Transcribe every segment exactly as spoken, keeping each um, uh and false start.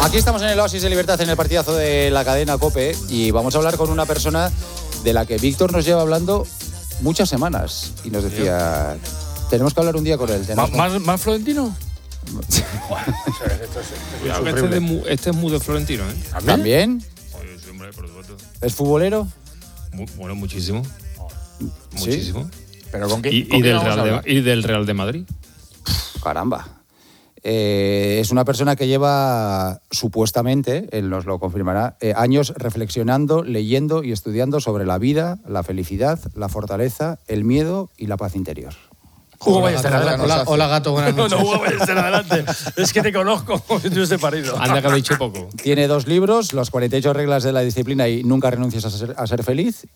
Aquí estamos en el Oasis de Libertad, en el partidazo de la cadena COPE, y vamos a hablar con una persona de la que Víctor nos lleva hablando muchas semanas y nos decía, tenemos que hablar un día con él. ¿Más, más, ¿Más Florentino? Cuidado, este, de mu, este es muy de Florentino, ¿eh? ¿También? Oye, sí, hombre, por supuesto. ¿Es futbolero? Muy, bueno, muchísimo. ¿Sí? Muchísimo. ¿Pero con qué? Y, ¿con y, qué del vamos a Real hablar? de, y del Real de Madrid. Caramba. Eh, es una persona que lleva, supuestamente, él nos lo confirmará, eh, años reflexionando, leyendo y estudiando sobre la vida, la felicidad, la fortaleza, el miedo y la paz interior. Hugo Ballester, adelante. Hola, hola, gato, buenas No, noches. no, Hugo Ballester, adelante. Es que te conozco, yo estoy parido. Anda que lo he dicho poco. Tiene dos libros, Las cuarenta y ocho reglas de la disciplina y Nunca renuncies a ser, a ser feliz.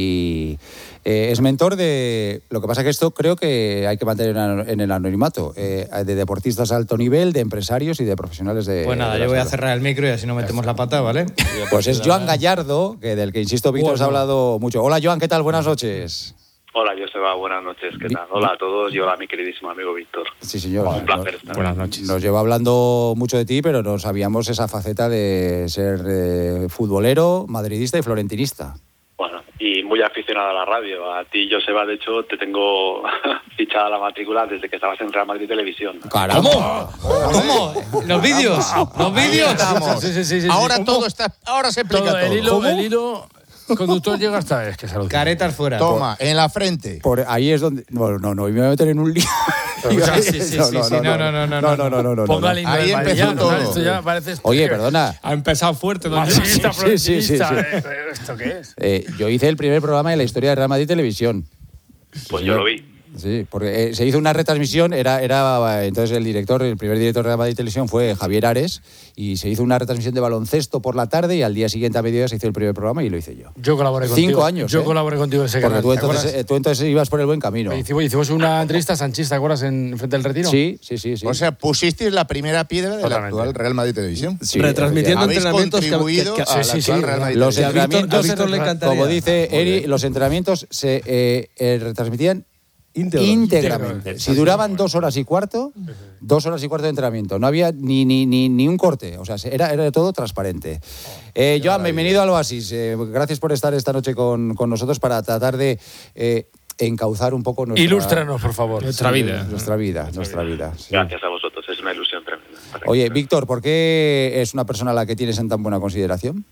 Y eh, es mentor de... Lo que pasa que esto creo que hay que mantener en el anonimato. Eh, de deportistas de alto nivel, de empresarios y de profesionales de... Pues nada, de yo voy a salud. cerrar el micro y así no metemos la pata, ¿vale? Pues es Joan Gallardo, que del que, insisto, Víctor Bueno. os ha hablado mucho. Hola, Joan, ¿qué tal? Buenas noches. Hola, Joseba, buenas noches, ¿qué tal? Hola a todos y hola a mi queridísimo amigo Víctor. Sí, señor. Un placer Nos- estar. Buenas noches. Nos lleva hablando mucho de ti, pero no sabíamos esa faceta de ser eh, futbolero, madridista y florentinista. Bueno, y muy aficionado a la radio. A ti, Joseba, de hecho, te tengo fichada la matrícula desde que estabas en Real Madrid Televisión. ¡Caramba! ¿Cómo? ¿Los vídeos? ¿Los vídeos? Estamos. Sí, sí, sí, sí, Ahora sí. todo está, ahora se explica Todo, todo. el hilo, ¿Cómo? el hilo conductor llega hasta es que se lo Caretas fuera. Toma, en la frente. Por ahí es donde... Bueno, no, no, me voy a meter en un lío. Sí, sí, sí, sí, sí, no, no, no, no, no, no, no, no, no. Ponga el himno Ahí de Madrid, empezó ya, todo. Esto ya parece Oye, perdona. Ha empezado fuerte. ¿no? Madridista, Sí, sí, sí, sí. florentinista, eh, ¿esto qué es? Eh, yo hice el primer programa de la historia de Real Madrid Televisión. Pues yo lo vi. Sí, porque eh, se hizo una retransmisión, era, era entonces el director, el primer director de Real Madrid Televisión fue Javier Ares, y se hizo una retransmisión de baloncesto por la tarde y al día siguiente a mediodía se hizo el primer programa y lo hice yo. Yo colaboré Cinco contigo. años, Yo ¿eh? colaboré contigo en ese Porque canal. tú ¿te entonces, acuerdas? eh, tú entonces ibas por el buen camino. Hicimos, hicimos una entrevista a Sanchís, ¿te acuerdas? En frente del Retiro. Sí, sí, sí, sí. O sea, pusisteis la primera piedra de la Totalmente. actual Real Madrid Televisión. Sí, retransmitiendo Habéis entrenamientos que- contribuido que- que- a sí, la sí, actual sí, Real Madrid los Televisión. a Víctor- a entrenamientos, Víctor le encantaría. como dice Muy Eri, bien. los entrenamientos se eh, eh, retransmitían Íntegro. íntegramente. Si duraban dos horas y cuarto, dos horas y cuarto de entrenamiento. No había ni, ni, ni, ni un corte. O sea, era, era todo transparente. Eh, Joan, bienvenido al Oasis. Eh, gracias por estar esta noche con, con nosotros para tratar de eh, encauzar un poco nuestra... Ilústranos, por favor. Nuestra vida. Nuestra vida, nuestra vida. sí. Gracias a vosotros, es una ilusión tremenda. Oye, Víctor, ¿por qué es una persona a la que tienes en tan buena consideración?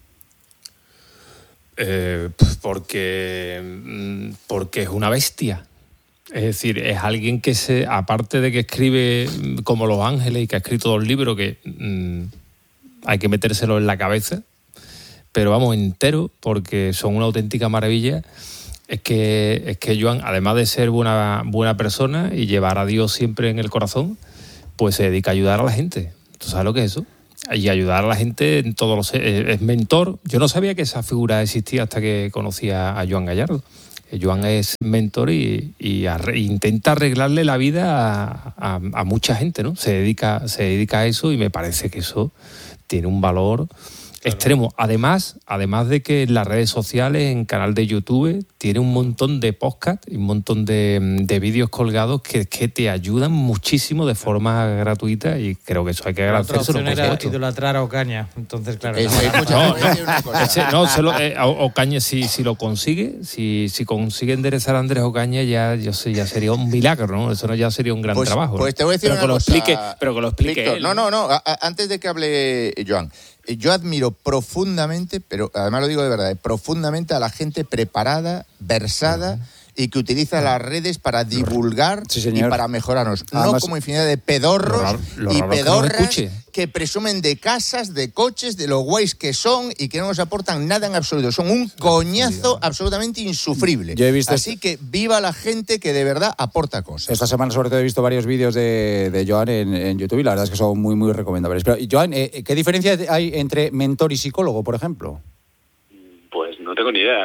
Eh, pues porque, mm, porque es una bestia. Es decir, es alguien que se, aparte de que escribe mm, como Los Ángeles y que ha escrito dos libros que mm, hay que metérselo en la cabeza, pero vamos, entero, porque son una auténtica maravilla. Es que, es que Joan, además de ser buena, buena persona y llevar a Dios siempre en el corazón, pues se dedica a ayudar a la gente. ¿Tú sabes lo que es eso? Y ayudar a la gente en todos los... Es mentor. Yo no sabía que esa figura existía hasta que conocí a, a Joan Gallardo. Joan es mentor y, y arre, intenta arreglarle la vida a, a, a mucha gente, ¿no? Se dedica, se dedica a eso y me parece que eso tiene un valor extremo. Además, además de que en las redes sociales, en canal de YouTube, tiene un montón de podcasts y un montón de, de vídeos colgados que, que te ayudan muchísimo de forma gratuita y creo que eso hay que La otra agradecérselo, opción por era supuesto. idolatrar a Ocaña. Entonces, claro. Eh, la- escucha, No, te voy a decir una cosa. Ese- no, se lo, eh, o- Ocaña, si, si lo consigue, si, si consigue enderezar a Andrés Ocaña, ya, yo sé, ya sería un milagro, ¿no? Eso no ya sería un gran Pues- trabajo. ¿no? pues te voy a decir pero una que lo cosa, explique, pero que lo explique Víctor, él. no, no, no. a- a- antes de que hable Joan, eh, yo admiro profundamente, pero además lo digo de verdad, eh, profundamente a la gente preparada, versada y que utiliza las redes para divulgar Sí, y señor. para mejorarnos. No Además- como infinidad de pedorros Lo raro- lo y raro es que no pedorras escuche. que presumen de casas, de coches, de lo guays que son y que no nos aportan nada en absoluto. Son un coñazo absolutamente insufrible. Yo he visto Así que viva la gente que de verdad aporta cosas. Esta semana, sobre todo, he visto varios vídeos de, de Joan en, en YouTube y la verdad es que son muy, muy recomendables. Pero, Joan, eh, ¿qué diferencia hay entre mentor y psicólogo, por ejemplo? Pues no tengo ni idea.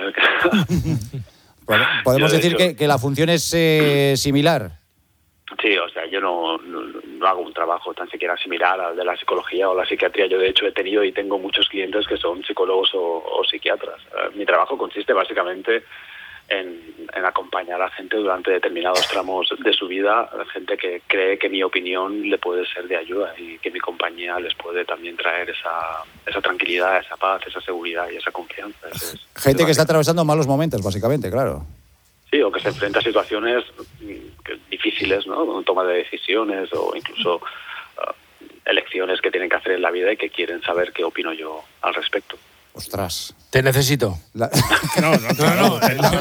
¿Podemos Yo, de decir hecho- que, que la función es eh, similar? Sí, o sea, yo no, no, no hago un trabajo tan siquiera similar al de la psicología o la psiquiatría. Yo, de hecho, he tenido y tengo muchos clientes que son psicólogos o, o psiquiatras. Eh, mi trabajo consiste básicamente en, en acompañar a gente durante determinados tramos de su vida, gente que cree que mi opinión le puede ser de ayuda y que mi compañía les puede también traer esa, esa tranquilidad, esa paz, esa seguridad y esa confianza. Es, es, gente es que está atravesando malos momentos, básicamente, claro. Sí, o que se enfrenta a situaciones difíciles, ¿no? Toma de decisiones o incluso uh, elecciones que tienen que hacer en la vida y que quieren saber qué opino yo al respecto. Ostras. Te necesito. La... No, no, claro.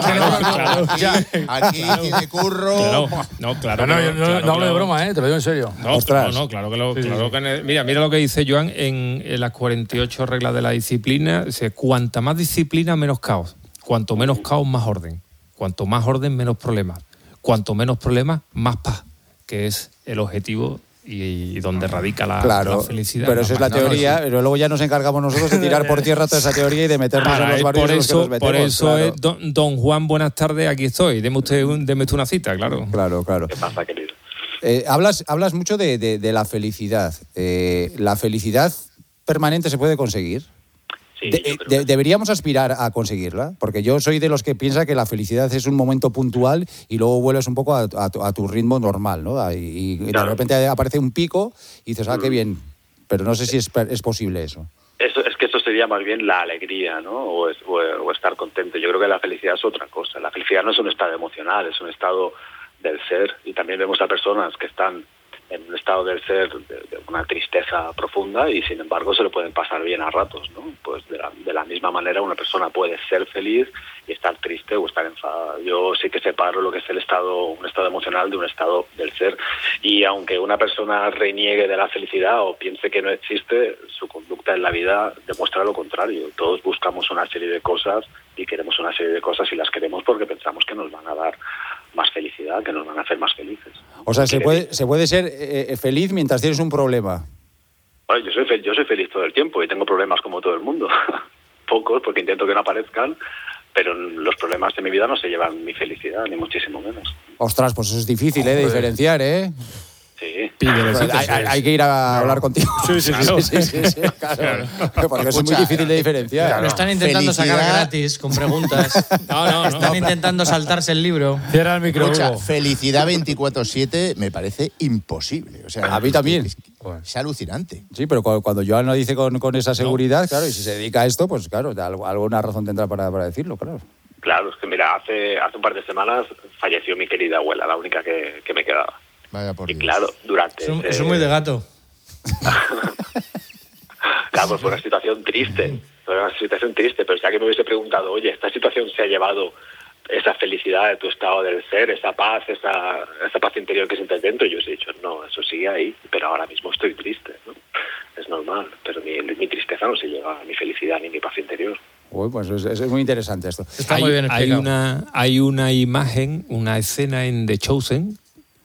Claro, Aquí tiene curro. Claro, no, claro. No, no, yo no, claro, no hablo de claro. broma, ¿eh? Te lo digo en serio. No, Ostras. no, no, claro que lo. Sí, Claro sí. que, mira, mira lo que dice Joan en, en las cuarenta y ocho reglas de la disciplina. Dice, cuanta más disciplina, menos caos. Cuanto menos caos, más orden. Cuanto más orden, menos problemas. Cuanto menos problemas, más paz, que es el objetivo y donde radica la, Claro, la felicidad. pero esa es la No, no, teoría, sí. pero luego ya nos encargamos nosotros de tirar por tierra toda esa teoría y de meternos Para, en los eh, barrios por en los que eso, nos metemos. por eso claro. es, don, don Juan, buenas tardes, aquí estoy. Deme usted, un, deme usted una cita, claro. Claro, claro. ¿Qué pasa, querido? Eh, hablas, hablas mucho de, de, de la felicidad. Eh, ¿La felicidad permanente se puede conseguir? Sí, De- yo eh, creo de- que- deberíamos aspirar a conseguirla, porque yo soy de los que piensa que la felicidad es un momento puntual y luego vuelves un poco a, a tu, a tu ritmo normal, ¿no? Y, y de Claro. repente aparece un pico y dices, ah, qué Mm. bien, pero no sé si es, es posible eso. Eso, es que eso sería más bien la alegría, ¿no? O, es- o- o estar contento. Yo creo que la felicidad es otra cosa. La felicidad no es un estado emocional, es un estado del ser. Y también vemos a personas que están en un estado del ser de, de una tristeza profunda y sin embargo se lo pueden pasar bien a ratos, ¿no? Pues de la, de la misma manera una persona puede ser feliz y estar triste o estar enfadada. Yo sí que separo lo que es el estado, un estado emocional de un estado del ser. Y aunque una persona reniegue de la felicidad o piense que no existe, su conducta en la vida demuestra lo contrario. Todos buscamos una serie de cosas y queremos una serie de cosas y las queremos porque pensamos que nos van a dar más felicidad, que nos van a hacer más felices. O sea, se Quiere puede, decir- se puede ser eh, feliz mientras tienes un problema. Bueno, yo soy fe- yo soy feliz todo el tiempo y tengo problemas como todo el mundo. Pocos, porque intento que no aparezcan, pero los problemas de mi vida no se llevan mi felicidad, ni muchísimo menos. Ostras, pues eso es difícil, ¿eh? De diferenciar, ¿eh? Sí. Hay, hay- hay que ir a hablar contigo. Sí, sí, sí, sí. sí, sí, claro. Porque es muy Escucha, difícil de diferenciar. Lo están intentando Felicidad. sacar gratis con preguntas. No, no, no. Están intentando saltarse el libro. Cierra el micro, Escucha, Hugo. felicidad veinticuatro siete me parece imposible. O sea, A mí también. Es, es alucinante. Sí, pero cu- cuando Joan lo dice con, con esa seguridad, claro, y si se dedica a esto, pues claro, de algo- alguna razón tendrá para, para decirlo, claro. Claro, es que mira, hace, hace un par de semanas falleció mi querida abuela, la única que, que me quedaba. Vaya por Y Dios. claro, durante... Eso, ese- eso es muy de gato. Claro, pues fue una situación triste, fue una situación triste, pero ya que me hubiese preguntado, oye, esta situación se ha llevado esa felicidad de tu estado del ser, esa paz, esa, esa paz interior que sientes dentro, yo os he dicho, no, eso sigue ahí, pero ahora mismo estoy triste, ¿no? Es normal, pero mi, mi tristeza no se lleva a mi felicidad ni mi paz interior. Uy, pues es, es muy interesante esto. Está hay, muy bien hay explicado. una hay una imagen, una escena en The Chosen.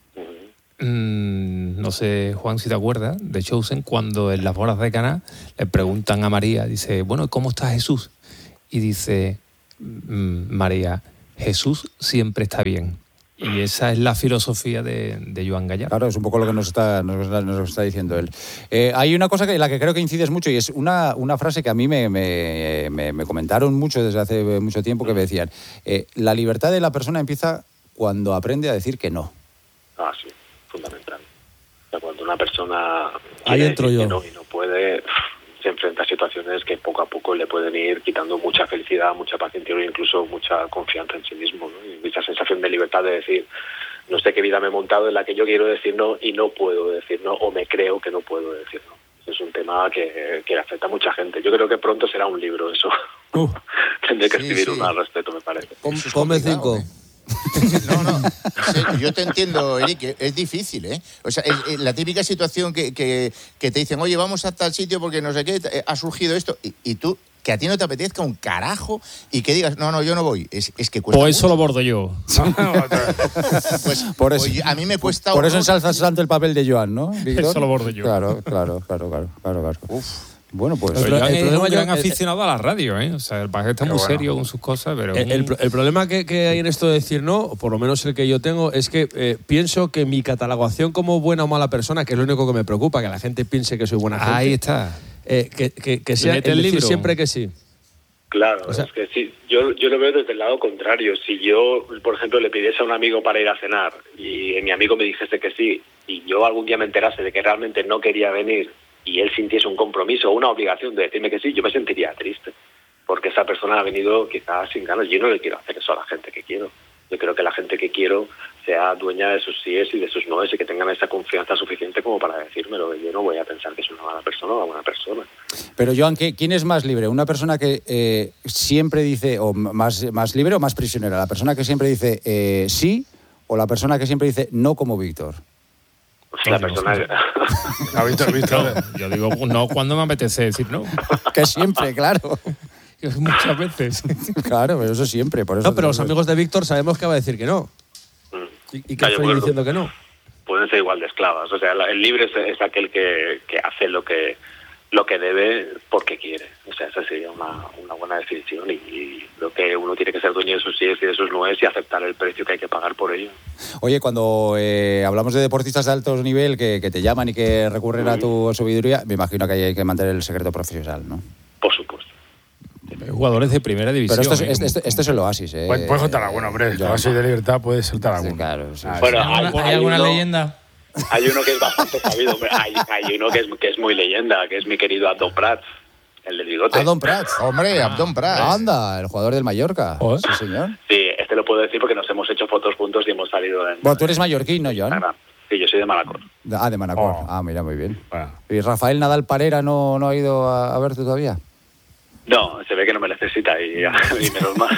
Mm, no sé, Juan, si te acuerdas, de Chosen, cuando en las bodas de Caná le preguntan a María, dice, bueno, ¿cómo está Jesús? Y dice mm, María, Jesús siempre está bien. Y esa es la filosofía de, de Joan Gallardo. Claro, es un poco lo que nos está, nos, nos está diciendo él. Eh, hay una cosa que en la que creo que incides mucho y es una, una frase que a mí me, me, me- me comentaron mucho desde hace mucho tiempo que me decían, eh, la libertad de la persona empieza cuando aprende a decir que no. Ah, sí, fundamental. O sea, cuando una persona Ahí quiere entro decir yo. que no y no puede, se enfrenta a situaciones que poco a poco le pueden ir quitando mucha felicidad, mucha paz interior e incluso mucha confianza en sí mismo, ¿no? Y esa sensación de libertad de decir, no sé qué vida me he montado en la que yo quiero decir no y no puedo decir no, o me creo que no puedo decir no. Es un tema que, que afecta a mucha gente. Yo creo que pronto será un libro eso. Uh. Tendré que Sí, escribir sí. uno al respecto, me parece. Eso es Come complicado, cinco. ¿eh? No, no. En serio, yo te entiendo, Eric, es difícil, ¿eh? O sea, es, es la típica situación que, que, que te dicen, oye, vamos a tal sitio porque no sé qué, eh, ha surgido esto, y, y tú, que a ti no te apetezca un carajo y que digas, no, no, yo no voy. Es, es que cuesta Pues eso mucho. lo bordo yo. Pues, Por eso, pues yo- a mí me cuesta... por eso horror. ensalzas tanto el papel de Joan, ¿no, Víctor? Eso lo bordo yo. Claro, claro, claro, claro, claro, claro. Bueno, pues... Pero pro- Joan el es problema, un gran Joan, el- aficionado a la radio, ¿eh? O sea, el paje está muy bueno. serio con sus cosas, pero... El, el pro- el problema que, que hay en esto de decir no, o por lo menos el que yo tengo, es que eh, pienso que mi catalogación como buena o mala persona, que es lo único que me preocupa, que la gente piense que soy buena gente, Ahí está. eh, que, que, que sea Léete el el decir libro. siempre que sí. Claro, O sea- es que sí, yo, yo lo veo desde el lado contrario. Si yo, por ejemplo, le pidiese a un amigo para ir a cenar y mi amigo me dijese que sí, y yo algún día me enterase de que realmente no quería venir y él sintiese un compromiso o una obligación de decirme que sí, yo me sentiría triste. Porque esa persona ha venido quizás sin ganas. Yo no le quiero hacer eso a la gente que quiero. Yo creo que la gente que quiero sea dueña de sus síes y de sus noes y que tengan esa confianza suficiente como para decírmelo. Yo no voy a pensar que es una mala persona o una buena persona. Pero, Joan, ¿qué- ¿quién es más libre? ¿Una persona que eh, siempre dice, o más, más libre o más prisionera? ¿La persona que siempre dice eh, sí o la persona que siempre dice no como Víctor? La persona... No, Víctor, Víctor. Yo digo, no cuando me apetece decir no. Que siempre, claro. Muchas veces. Claro, pero eso siempre. Por eso No, pero los te- amigos de Víctor sabemos que va a decir que no. ¿Y, y qué Ay, estoy bueno. diciendo que no? pueden ser igual de esclavas. O sea, la- el libre es, es aquel que, que hace lo que lo que debe porque quiere. O sea, esa sería una, una buena definición. Y, y creo que uno tiene que ser dueño de sus síes y de sus nues y aceptar el precio que hay que pagar por ello. Oye, cuando eh, hablamos de deportistas de alto nivel que, que te llaman y que recurren a tu sabiduría, me imagino que ahí hay que mantener el secreto profesional, ¿no? Por supuesto. Jugadores de primera división. Pero esto es, ¿eh? este, este- este es el oasis, ¿eh? Puedes, puedes contar alguno, hombre. Yo- La base de libertad puede saltar Sí, alguno. claro, sí, Ah, sí. Bueno, ¿Hay alguna, hay- hay alguna uno- leyenda? Hay uno que es bastante sabido. Hombre. Hay, hay uno que es, que es muy leyenda, que es mi querido Abdon Prats, el del bigote. Adon Prats. Hombre, Abdon Prats. Anda, el jugador del Mallorca. Joder. Sí, señor. Sí, este lo puedo decir porque nos hemos hecho fotos juntos y hemos salido en... Bueno, tú eres mallorquín, ¿no, Joan? Instagram. Sí, yo soy de Malacor. Ah, de Manacor. Oh. Ah, mira, muy bien. Bueno. ¿Y Rafael Nadal Parera no, no ha ido a, a verte todavía? No, se ve que no me necesita y, y menos mal.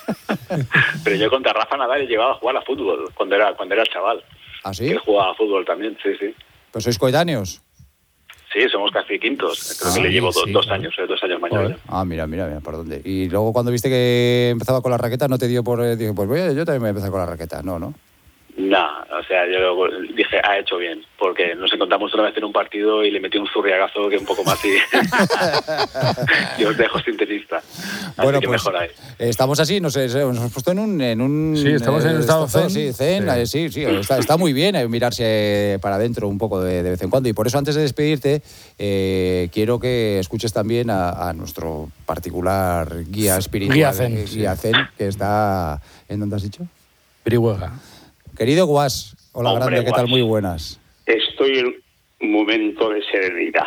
Pero yo contra Rafa Nadal he llegado a jugar a fútbol cuando era cuando era chaval. ¿Ah, sí? Él jugaba a fútbol también, sí, sí. ¿Pero sois coetáneos? Sí, somos casi quintos. Creo Ah, que le llevo do- sí, dos claro. años, eh, dos años mayor. Joder. Ah, mira, mira, mira, ¿por dónde? Y luego cuando viste que empezaba con la raqueta, ¿no te dio por...? eh, dije, pues voy a- yo también voy a empezar con la raqueta. No, ¿no? Nah, o sea, yo luego dije, ha hecho bien, porque nos encontramos una vez en un partido y le metí un zurriagazo que un poco más y, y os dejo sintetista. Así Bueno, que pues mejor ahí. eh, estamos así, nos, eh, nos hemos puesto en un... En un Sí, estamos en un estado zen. Sí, zen, Sí. eh, sí, sí, está, está muy bien eh, mirarse para adentro un poco de, de vez en cuando. Y por eso, antes de despedirte, eh, quiero que escuches también a, a nuestro particular guía espiritual. Guía zen, eh, sí. guía zen, que está... ¿En dónde has dicho? Brihuega. Querido Guas, hola Hombre, grande, ¿qué tal? Guas. Muy buenas. Estoy en un momento de serenidad,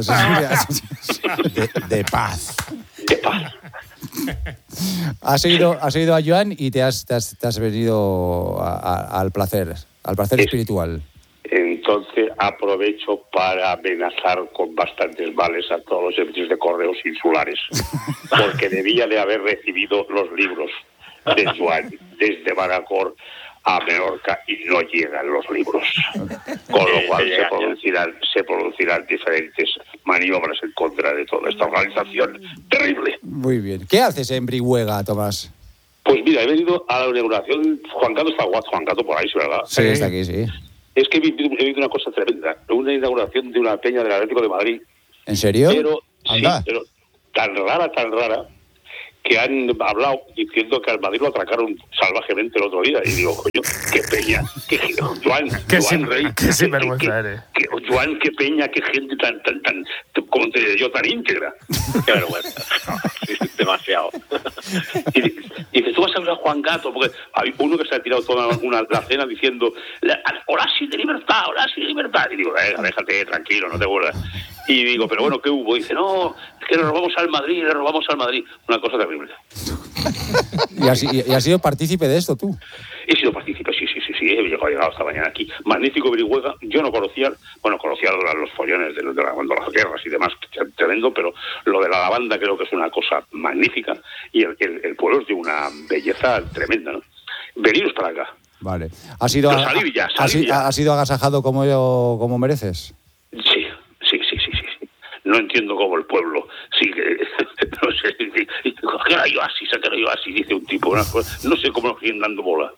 De, de paz. de paz. Has seguido, has seguido a Joan y te has, te has, te has venido a- a- al placer, al placer Es- espiritual. Entonces aprovecho para amenazar con bastantes vales a todos los servicios de correos insulares, porque debía de haber recibido los libros de Joan desde Manacor a Menorca y no llegan los libros, con lo cual se producirán, se producirán diferentes maniobras en contra de toda esta organización terrible. Muy bien. ¿Qué haces en Brihuega, Tomás? Pues mira, he venido a la inauguración. Juan Gato está guapo, Juan Gato por ahí, sí, ¿verdad? Sí, está aquí, sí. Es que he vivido, he vivido una cosa tremenda, una inauguración de una peña del Atlético de Madrid, ¿En serio? pero, sí, Anda. pero tan rara, tan rara, que han hablado diciendo que al Madrid lo atracaron salvajemente el otro día. Y digo, coño, qué peña, qué Joan, Qué Joan sin- Rey, qué sinvergüenza qué- eres. qué- Joan, qué peña, qué gente tan, tan, tan, como te diré yo, tan íntegra. Qué vergüenza. Sí, demasiado. Y di- dice, tú vas a ver a Juan Gato, porque hay uno que se ha tirado toda una, la cena diciendo, "La- Horacio de libertad, Horacio de libertad. Y digo, venga, déjate, tranquilo, no te vuelvas. Y digo, pero bueno, ¿qué hubo? Y dice, no, es que le robamos al Madrid, le robamos al Madrid. Una cosa terrible. ¿Y has, y- y has sido partícipe de esto tú? He sido partícipe, sí, sí, sí, sí, he llegado, he llegado esta mañana aquí. Magnífico Brihuega, yo no conocía, bueno, conocía los, los follones de, de, la- de las guerras y demás, tremendo, pero lo de la lavanda creo que es una cosa magnífica y el, el, el pueblo es de una belleza tremenda, ¿no? Veniros para acá. Vale. ¿Has sido, Pero salid ya, has, salid ya. has sido agasajado como, yo, como mereces? Sí, sí, sí, sí, sí. sí. No entiendo cómo el pueblo sigue, no sé, dice, que era yo así, que era yo así, dice un tipo, una cosa, no sé cómo nos siguen dando bola.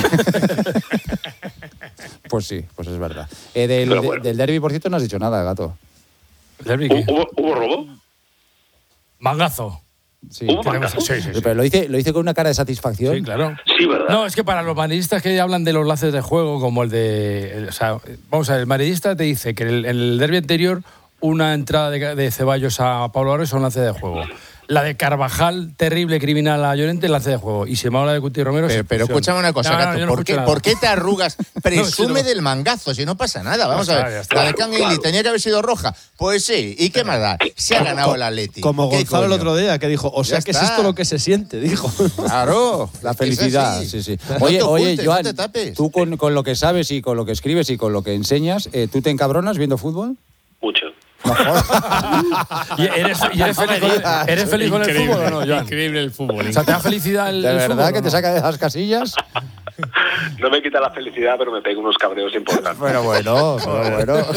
Pues sí, pues es verdad. Eh, del, Pero de- bueno. del derbi, por cierto, no has dicho nada, gato. Derby, ¿qué? ¿Hubo, hubo robo? Mangazo. Sí. ¿Hubo Tenemos- mangazo? Sí, sí, sí. Pero lo hice, lo hice con una cara de satisfacción. Sí, claro. Sí, ¿verdad? No, es que para los madridistas que hablan de los lances de juego, como el de. el- o sea, vamos a ver, el madridista te dice que en el, en el derbi anterior, una entrada de, de Ceballos a Pablo Barrio es un lance de juego. La de Carvajal, terrible criminal a Llorente, lance de juego. Y Simao, la de Cuti Romero. Pero, pero escúchame una cosa, no, no, Cato, no, no ¿por, qué, nada. ¿por qué te arrugas? Presume no, si no. del mangazo, si no pasa nada. Vamos Ya a está, ver. ya está. La de Canguilí tenía que haber sido roja. Pues sí, ¿y qué más da? Se ha ganado el Atleti. Como ¿Qué Gonzalo el coño? otro día, que dijo, o sea Ya que es está. esto lo que se siente, dijo. Claro. La es que es felicidad, así. sí, sí. No Oye, te oye, ocultes, Joan, no te tapes. tú con, con lo que sabes y con lo que escribes y con lo que enseñas, eh, ¿tú te encabronas viendo fútbol? Mucho. ¿Y eres, y eres feliz, con, ¿eres feliz con el Increíble, fútbol o no, Joan? Increíble el fútbol. O sea, ¿te da felicidad el, ¿De el verdad fútbol, que o te no? saca de las casillas? No me quita la felicidad, pero me pego unos cabreos importantes. Pero bueno, pero bueno.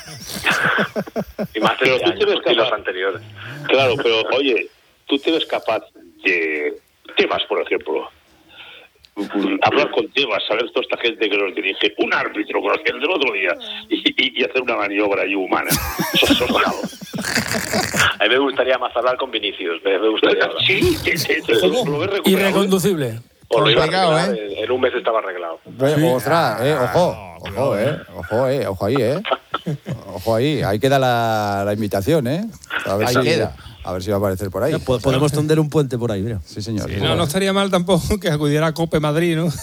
Y más Pero este tú te año ves que los capaz. anteriores. Claro, pero oye, tú te ves capaz de temas, por ejemplo. Hablar con temas, saber toda esta gente que nos dirige, un árbitro con el del otro día y, y, y hacer una maniobra ahí humana. Eso es bravo. A mí me gustaría más hablar con Vinicius. Me me gustaría hablar. Sí, te, te, te, lo, lo ves recuperado. Irreconducible. O lo iba a Complicado, arreglar, ¿eh? en- En un mes estaba arreglado. Ve- Ostras, eh, ojo, ojo, eh, ojo, eh, ojo ahí, eh. Ojo ahí, ahí queda la, la invitación, eh. A ver Ahí si queda. A ver si va a aparecer por ahí. Po- Podemos tender un puente por ahí, mira. Sí, señor. Sí, no, no estaría mal tampoco que acudiera a Cope Madrid, ¿no?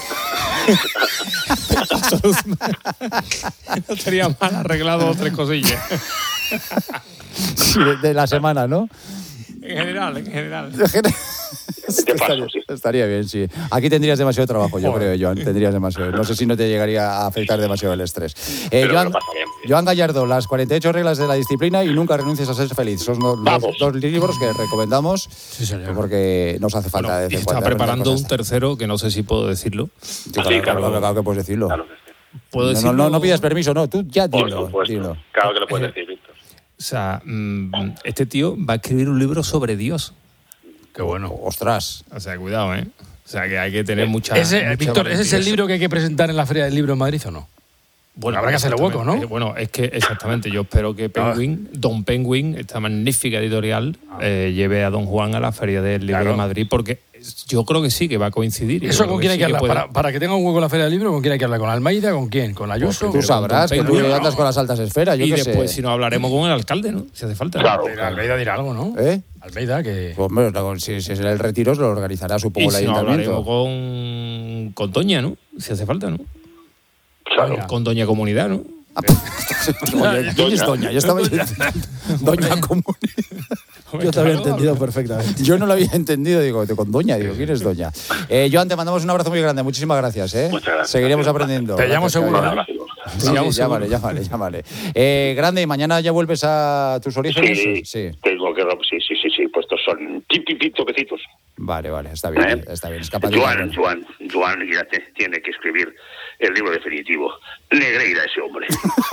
No estaría mal arreglado dos tres cosillas. Sí, de, de la semana, ¿no? En general, en general. Te paso, sí. Estaría bien, sí. Aquí tendrías demasiado trabajo, yo Joder. creo, Joan. Tendrías demasiado. No sé si no te llegaría a afectar demasiado el estrés. Eh, Pero Joan, lo pasaría muy bien. Joan Gallardo, las cuarenta y ocho reglas de la disciplina y nunca renuncies a ser feliz. Son los, los Vamos. dos libros que recomendamos señor. porque nos hace falta. Bueno, de vez y en está cuando aprender preparando un cosas. tercero que no sé si puedo decirlo. Sí, claro, Sí, claro, claro. claro que puedes decirlo. Claro que sí. ¿Puedo No, decirlo? no, no, no pidas permiso, no. Tú ya Por dilo. supuesto. dilo. Claro que lo puedes decir, Víctor. O sea, mm, este tío va a escribir un libro sobre Dios. Qué bueno. Ostras. O sea, cuidado, ¿eh? O sea, que hay que tener mucha. Ese, mucha Víctor, ¿ese es el valentía. libro que hay que presentar en la Feria del Libro en Madrid o no? Bueno, Habrá que hacerle hueco, ¿no? exactamente. Eh, Bueno, es que exactamente, yo espero que Penguin, Don Penguin, esta magnífica editorial, eh, lleve a Don Juan a la Feria del Libro Claro. de Madrid, porque yo creo que sí, que va a coincidir. ¿Eso con quién hay que hablar? Para, para que tenga un hueco en la Feria del Libro, ¿con quién hay que hablar? ¿Con Almeida? ¿Con quién? ¿Con Ayuso? Tú sabrás que tú Penguin, andas no. con las altas esferas, yo Y qué después, sé. si no, hablaremos con el alcalde, ¿no? Si hace falta. Claro. Pero Almeida dirá algo, ¿no? ¿Eh? Almeida, que... Pues, hombre, no, si, si es el retiro, lo organizará, supongo, Y el si no, ayuntamiento. hablaremos con, con Doña, ¿no? Si hace falta, ¿no? Claro. Con Doña Comunidad, ¿no? Doña, ¿quién es Doña? Yo estaba diciendo Doña Comunidad. Yo te había entendido perfectamente. Yo no lo había entendido, digo, con Doña, digo, ¿quién es Doña? Eh, Joan, te mandamos un abrazo muy grande, muchísimas gracias, ¿eh? Muchas gracias. Seguiremos aprendiendo. Te llamo Gracias, seguro, Joan. ¿no? Sí, sí, llámale, llámale, llámale. Eh, grande, ¿y mañana ya vuelves a tus orígenes? Sí, Sí. tengo que... Sí, sí, sí, sí, pues estos son tipi toquecitos. Vale, vale, está bien, ¿Eh? está bien. Es capaz de- Joan, Joan, Joan, ya te- tiene que escribir el libro definitivo. Negreira ese hombre.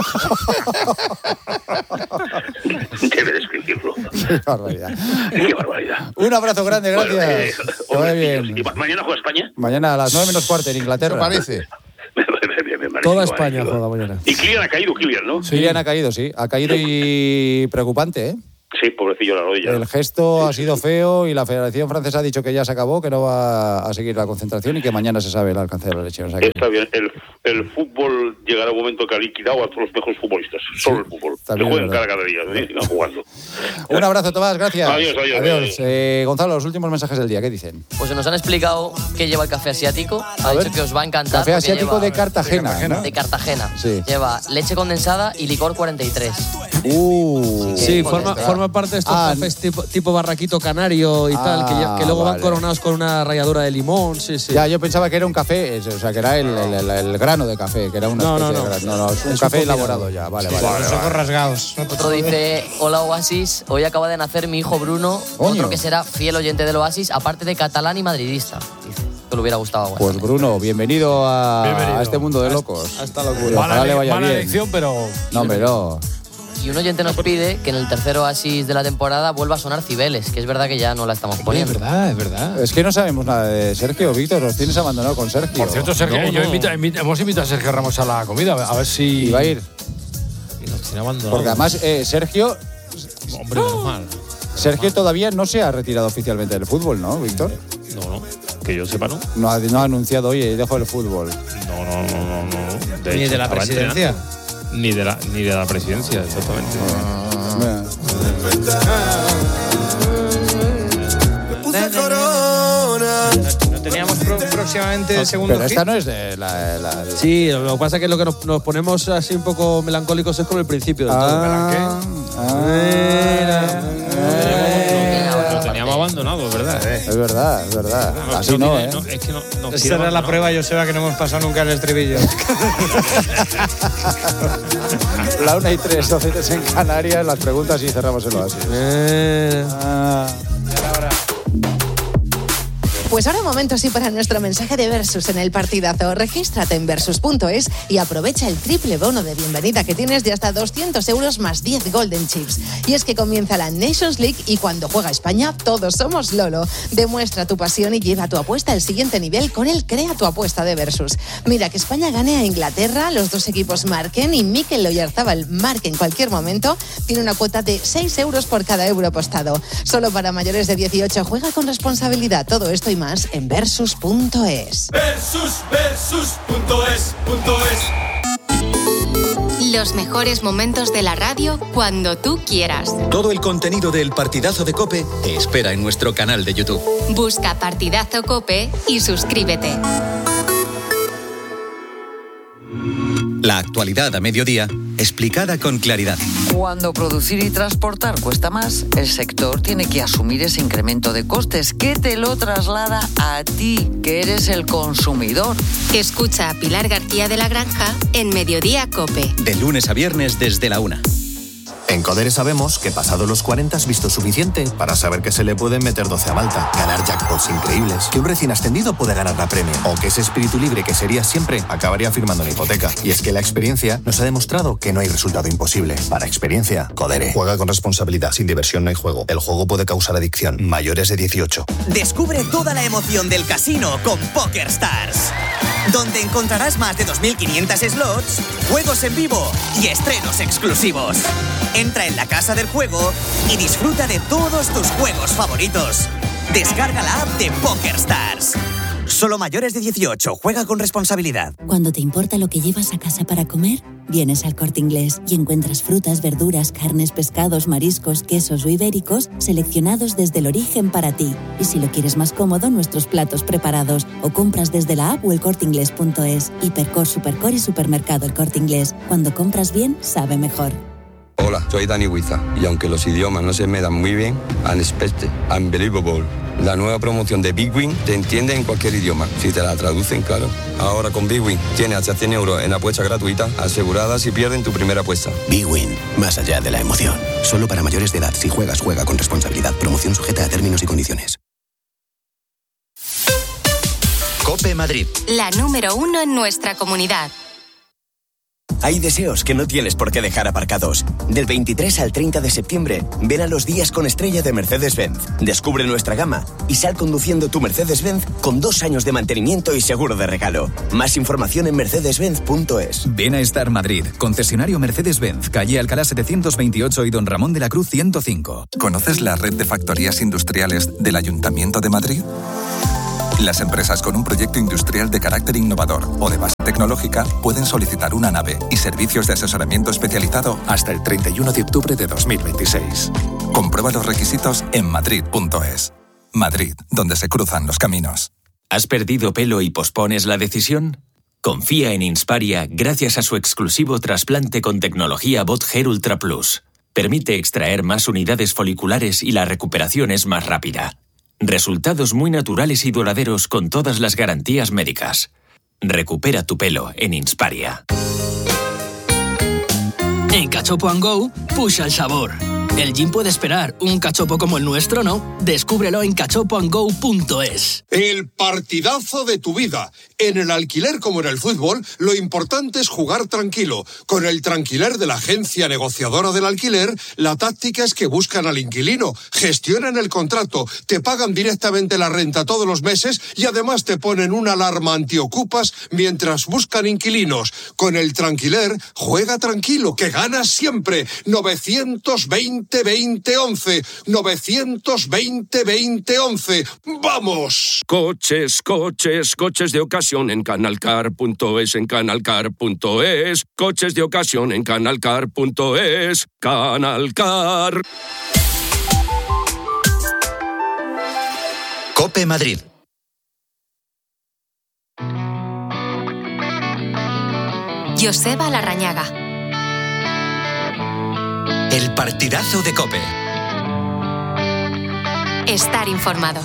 Debe de escribirlo. Qué barbaridad. Qué barbaridad. Un abrazo grande, Bueno, gracias. eh, Que vaya hombrecillos. bien. ¿Y ma- mañana juega España? Mañana a las nueve menos cuarto en Eso Inglaterra. parece. Me- me- me- me parece Toda igual, España igual. juega mañana. Y Kylian ha caído, Kylian, ¿no? Kylian ha caído, sí. Ha caído y preocupante, ¿eh? Sí, pobrecillo la rodilla. El gesto ha sido feo y la Federación Francesa ha dicho que ya se acabó, que no va a seguir la concentración y que mañana se sabe el alcance de la lesión. O sea que- Está bien, el, el fútbol llegará un momento que ha liquidado a todos los mejores futbolistas. Solo el fútbol. Se también juegan es verdad. cada, cada día, ¿eh? Sigan jugando. Un abrazo, Tomás, gracias. Adiós, adiós, adiós. Eh, Gonzalo, los últimos mensajes del día, ¿qué dicen? Pues nos han explicado que lleva el café asiático. Ha dicho ver. que os va a encantar. Café porque asiático lleva- de Cartagena, ¿no? De Cartagena. Sí. Lleva leche condensada y licor cuarenta y tres. Uh, Sí, Qué forma, potente. forma parte de estos Ah, cafés tipo, tipo barraquito canario y tal, que, ya- que luego vale. van coronados con una ralladura de limón. Sí, sí. Ya, yo pensaba que era un café, es- o sea, que era el, el- el- el grano de café, que era una No, especie no, no. de grano. No, no, es un Es un café combinado. elaborado ya, vale, vale. Con vale, los ojos vale. rasgados. Otro dice, hola Oasis, hoy acaba de nacer mi hijo Bruno, Coño. otro que será fiel oyente del Oasis, aparte de catalán y madridista. Dice, que le hubiera gustado. Pues Bruno, bienvenido a, Bienvenido. a este mundo de locos. A esta locura. Y ojalá Mala, le vaya mala bien. elección, pero... No, hombre, no. Y un oyente nos pide que en el tercer Oasis de la temporada vuelva a sonar Cibeles, que es verdad que ya no la estamos Es poniendo. verdad, es verdad. Es que no sabemos nada de Sergio, Víctor, nos tienes abandonado con Sergio. Por cierto, Sergio, No, yo no. invita- invita- hemos invitado a Sergio Ramos a la comida, a ver si... Y va a ir. Y nos tiene abandonado. Porque además eh, Sergio, Hombre, normal. Sergio todavía no se ha retirado oficialmente del fútbol, ¿no, Víctor? No, no. Que yo sepa, no. No ha, no ha anunciado, oye, dejo el fútbol. No, no, no, no. no. De Ni hecho, de la estaba presidencia. entrenando. Ni de la, ni de la presidencia, exactamente. Mira. próximamente el segundo Pero hit. esta no es de la... la- la- Sí, lo que pasa es que lo que nos, nos ponemos así un poco melancólicos es con el principio del todo. Ah, Lo teníamos abandonado, ¿verdad? es verdad, es verdad. Así no, tiene- ¿eh? es que no, no Esa quiero era la abandonar. prueba, Joseba, que no hemos pasado nunca el estribillo. La una y tres, doce en Canarias, las preguntas y cerramos el oasis. Eh, Ah. Pues ahora momento sí para nuestro mensaje de Versus en el partidazo. Regístrate en versus punto es y aprovecha el triple bono de bienvenida que tienes de hasta doscientos euros más diez Golden Chips. Y es que comienza la Nations League y cuando juega España, todos somos Lolo. Demuestra tu pasión y lleva tu apuesta al siguiente nivel con el Crea tu apuesta de Versus. Mira que España gane a Inglaterra, los dos equipos marquen y Mikel Oyarzabal marque en cualquier momento. Tiene una cuota de seis euros por cada euro apostado. Solo para mayores de dieciocho, juega con responsabilidad. Todo esto y más en versus punto es. Versus, versus, punto es, punto es. Los mejores momentos de la radio cuando tú quieras. Todo el contenido del Partidazo de COPE te espera en nuestro canal de YouTube. Busca Partidazo Cope y suscríbete. La actualidad a mediodía, explicada con claridad. Cuando producir y transportar cuesta más, el sector tiene que asumir ese incremento de costes que te lo traslada a ti, que eres el consumidor. Escucha a Pilar García de la Granja en Mediodía Cope. De lunes a viernes desde la una. En Codere sabemos que pasado los cuarenta has visto suficiente para saber que se le pueden meter doce a Malta, ganar jackpots increíbles, que un recién ascendido puede ganar la premio, o que ese espíritu libre que serías siempre acabaría firmando una hipoteca. Y es que la experiencia nos ha demostrado que no hay resultado imposible. Para experiencia, Codere. Juega con responsabilidad. Sin diversión no hay juego. El juego puede causar adicción. Mayores de dieciocho. Descubre toda la emoción del casino con PokerStars, donde encontrarás más de dos mil quinientos slots, juegos en vivo y estrenos exclusivos. Entra en la casa del juego y disfruta de todos tus juegos favoritos. Descarga la app de PokerStars. Solo mayores de dieciocho. Juega con responsabilidad. Cuando te importa lo que llevas a casa para comer, vienes al Corte Inglés y encuentras frutas, verduras, carnes, pescados, mariscos, quesos o ibéricos seleccionados desde el origen para ti. Y si lo quieres más cómodo, nuestros platos preparados o compras desde la app o el corte inglés punto es. Hipercor, Supercor y Supermercado El Corte Inglés. Cuando compras bien, sabe mejor. Hola, soy Dani Huiza y aunque los idiomas no se me dan muy bien, Unexpected, Unbelievable, la nueva promoción de Big Win te entiende en cualquier idioma, si te la traducen, claro. Ahora con Big Win tienes hasta cien euros en apuesta gratuita asegurada si pierden tu primera apuesta. Big Win, más allá de la emoción. Solo para mayores de edad. Si juegas, juega con responsabilidad. Promoción sujeta a términos y condiciones. COPE Madrid. La número uno en nuestra comunidad. Hay deseos que no tienes por qué dejar aparcados. Del veintitrés al treinta de septiembre, ven a los días con estrella de Mercedes-Benz. Descubre nuestra gama y sal conduciendo tu Mercedes-Benz con dos años de mantenimiento y seguro de regalo. Más información en mercedes benz punto es. Ven a Star Madrid, concesionario Mercedes-Benz, calle Alcalá setecientos veintiocho y Don Ramón de la Cruz ciento cinco. ¿Conoces la red de factorías industriales del Ayuntamiento de Madrid? Las empresas con un proyecto industrial de carácter innovador o de base tecnológica pueden solicitar una nave y servicios de asesoramiento especializado hasta el treinta y uno de octubre de dos mil veintiséis. Comprueba los requisitos en madrid punto es. Madrid, donde se cruzan los caminos. ¿Has perdido pelo y pospones la decisión? Confía en Insparia gracias a su exclusivo trasplante con tecnología Bot Hair Ultra Plus. Permite extraer más unidades foliculares y la recuperación es más rápida. Resultados muy naturales y duraderos con todas las garantías médicas. Recupera tu pelo en Insparia. En Cachopo and Go, push el sabor. El gin puede esperar, un cachopo como el nuestro no. Descúbrelo en cachopo and go punto es. El partidazo de tu vida. En el alquiler como en el fútbol, lo importante es jugar tranquilo. Con el Tranquiler de la agencia negociadora del alquiler, la táctica es que buscan al inquilino, gestionan el contrato, te pagan directamente la renta todos los meses y además te ponen una alarma antiocupas mientras buscan inquilinos. Con el Tranquiler, juega tranquilo, que ganas siempre. novecientos veinte veinte once. novecientos veinte veinte once. ¡Vamos! Coches, coches, coches de ocasión en canalcar punto es, en canalcar punto es. Coches de ocasión en canalcar punto es. Canalcar. COPE Madrid. Joseba Larrañaga. El partidazo de COPE. Estar informado.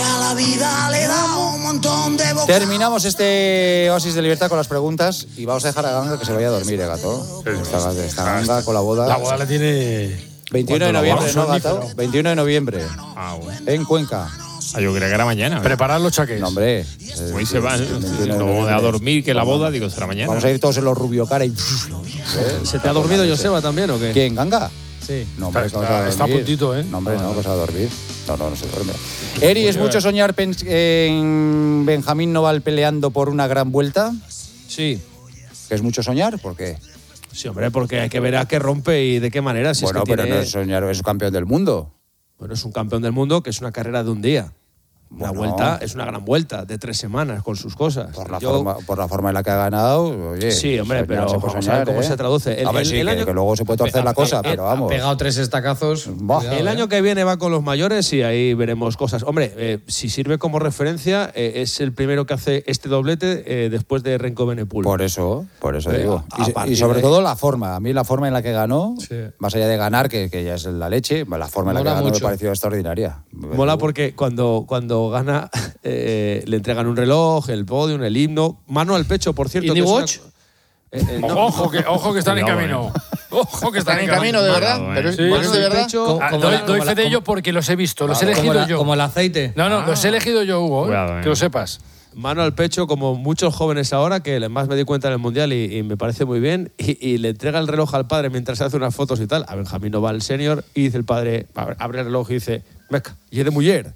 Terminamos este Oasis de Libertad con las preguntas y vamos a dejar a Ganga que se vaya a dormir, ¿eh, Gato? Está, está Ganga con la boda. La boda la tiene... veintiuno de noviembre, ¿no, Gato? veintiuno de noviembre. Ah, bueno. En Cuenca. Ah, yo creía que era mañana. ¿eh? Preparar los chaqués. No, hombre. Hoy se va no, a dormir, que la boda, digo, será mañana. Vamos a ir todos en los rubio cara y... ¿Se te ha dormido Joseba también o qué? ¿Quién, Ganga? Sí. No, hombre, está, ¿cómo se va a está a dormir? puntito, ¿eh? No, hombre, no, pues a dormir. No, no, no se duerme. Eri, ¿es mucho soñar en Benjamín Noval peleando por una gran vuelta? Sí. ¿Es mucho soñar? ¿Por qué? Sí, hombre, porque hay que ver a qué rompe y de qué manera. Si bueno, es que pero tiene... no es soñar, es campeón del mundo. Bueno, es un campeón del mundo que es una carrera de un día. Una Bueno. vuelta es una gran vuelta de tres semanas con sus cosas. Por la, Yo- forma, por la forma en la que ha ganado, oye. Sí, hombre, soñar pero se puede vamos a ver soñar, cómo ¿eh? se traduce. El- A ver, el- sí, el que, año- que luego se puede torcer la cosa, pero vamos. Ha pegado tres estacazos. Bah. Cuidado, El ¿eh? año que viene va con los mayores y ahí veremos cosas. Hombre, eh, si sirve como referencia, eh, es el primero que hace este doblete eh, después de Renko Benepul. Por eso, por eso Eh, digo. a Y, partir y sobre de- todo la forma. A mí la forma en la que ganó, Sí. más allá de ganar, que, que ya es la leche, la forma en la Mola que ganó mucho. me pareció extraordinaria. Mola porque cuando, cuando gana eh, le entregan un reloj, el podium, el himno, mano al pecho, por cierto. ¿Indie que es una- Watch? Eh, eh, no. Ojo, que, ojo que están en Cuidado, camino. Ojo que están, Están en camino, de verdad. Cuidado, eh. Pero es, Sí, ¿es sí, de verdad? pecho- Co- Ah, como doy la- doy como fe la- de ello como- porque los he visto, los he como, elegido la- yo. como el aceite. No, no, los he elegido yo, Hugo. ¿eh? Cuidado, eh. Que lo sepas. Mano al pecho, como muchos jóvenes ahora, que además me di cuenta en el Mundial y, y me parece muy bien, y, y le entrega el reloj al padre mientras hace unas fotos y tal, a Benjamín Noval senior, y dice el padre, abre, abre el reloj y dice, meca, y es de mujer.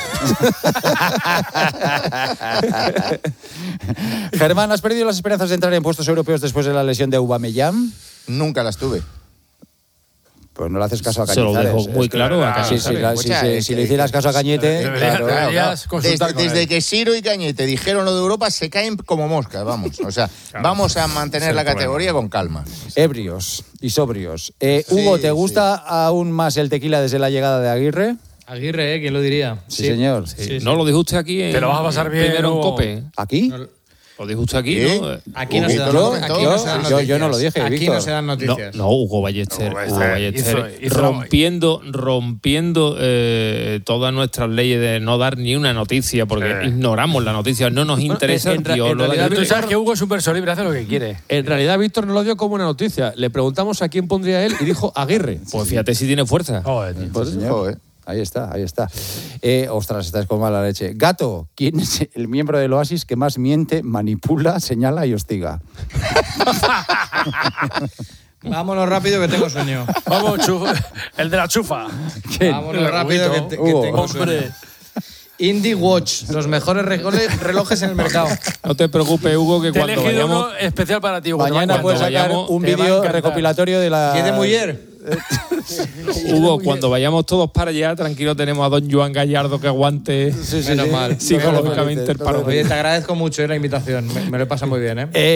Germán, ¿has perdido las esperanzas de entrar en puestos europeos después de la lesión de Aubameyang? Nunca las tuve. Pues no le haces caso a Se lo Cañizares. dejo muy Es que- claro a Sí, Cañizares. sí, la- sí, Escucha, sí, es si que- le hicieras caso a Cañete, Debería- claro. deberías Desde, consultar con desde él. que Siro y Cañete dijeron lo de Europa, se caen como moscas, vamos. O sea, vamos a mantener es el la problema. categoría con calma. Ebrios y sobrios. Eh, Sí, Hugo, ¿te sí. gusta aún más el tequila desde la llegada de Aguirre? Aguirre, ¿eh? ¿Quién lo diría? Sí, señor. Sí, no lo dijo usted aquí en, Te lo vas a pasar bien, primero en Hugo. COPE. ¿Aquí? Lo dijo usted aquí, ¿Sí? ¿no? Aquí no se dan Yo, noticias. Aquí yo, no se dan yo- yo noticias. no lo dije, Aquí Víctor. no se dan No, noticias. no, Hugo Ballester, Hugo Hugo Ballester Ballester, hizo- hizo- rompiendo, rompiendo eh, todas nuestras leyes de no dar ni una noticia, porque Sí. ignoramos la noticia, no nos interesa. en ra- tío, en lo de- realidad, Tú sabes que Hugo es un verso libre, hace lo que quiere. En realidad, Víctor no lo dio como una noticia. Le preguntamos a quién pondría él y dijo Aguirre. Pues fíjate si tiene fuerza. Joder, tío. Pues, señor. Joder. Ahí está, ahí está. Eh, ostras, estás con mala leche. Gato, ¿quién es el miembro del Oasis que más miente, manipula, señala y hostiga? Vámonos rápido que tengo sueño. Vamos, chu- el de la chufa. Vámonos rápido que, te- que Hugo. tengo sueño. Hombre. Indie Watch, los mejores relojes, relojes en el mercado. No te preocupes, Hugo, que Te he cuando elegido vayamos... uno especial para ti, Hugo. Te va a Mañana encantar. puedes sacar vayamos, un te va a vídeo encantar. recopilatorio de la... ¿Qué de mujer? Hugo, cuando vayamos todos para allá, tranquilo, tenemos a don Joan Gallardo que aguante Sí, sí, Menos sí. mal. psicológicamente el paro. Oye, te agradezco mucho eh, la invitación. Me, me lo he pasado muy bien, ¿eh? Eh,